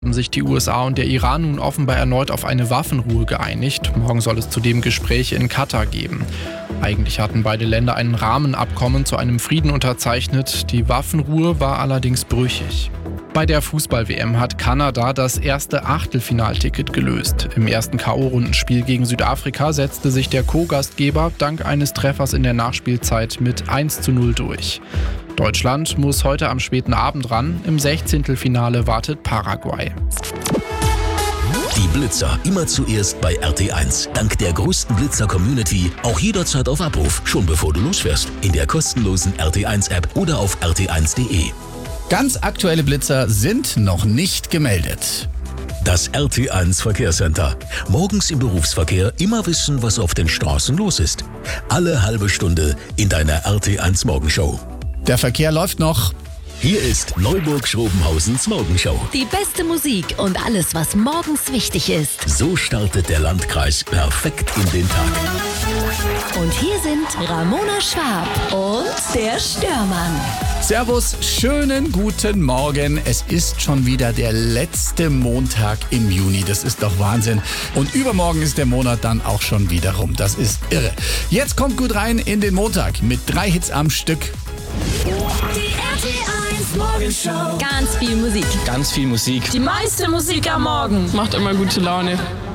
Haben sich die USA und der Iran nun offenbar erneut auf eine Waffenruhe geeinigt. Morgen soll es zudem Gespräche in Katar geben. Eigentlich hatten beide Länder ein Rahmenabkommen zu einem Frieden unterzeichnet. Die Waffenruhe war allerdings brüchig. Bei der Fußball-WM hat Kanada das erste Achtelfinalticket gelöst. Im ersten K.O.-Rundenspiel gegen Südafrika setzte sich der Co-Gastgeber dank eines Treffers in der Nachspielzeit mit 1:0 durch. Deutschland muss heute am späten Abend ran. Im 16. Finale wartet Paraguay. Die Blitzer immer zuerst bei RT1. Dank der größten Blitzer-Community auch jederzeit auf Abruf, schon bevor du losfährst. In der kostenlosen RT1-App oder auf rt1.de. Ganz aktuelle Blitzer sind noch nicht gemeldet. Das RT1 Verkehrscenter. Morgens im Berufsverkehr immer wissen, was auf den Straßen los ist. Alle halbe Stunde in deiner RT1 Morgenshow. Der Verkehr läuft noch. Hier ist Neuburg-Schrobenhausens Morgenshow. Die beste Musik und alles, was morgens wichtig ist. So startet der Landkreis perfekt in den Tag. Und hier sind Ramona Schwab und der Störmann. Servus, schönen guten Morgen. Es ist schon wieder der letzte Montag im Juni. Das ist doch Wahnsinn. Und übermorgen ist der Monat dann auch schon wieder rum. Das ist irre. Jetzt kommt gut rein in den Montag mit 3 Hits am Stück. Die RT1 Morgenshow. Ganz viel Musik. Ganz viel Musik. Die meiste Musik am Morgen. Macht immer gute Laune.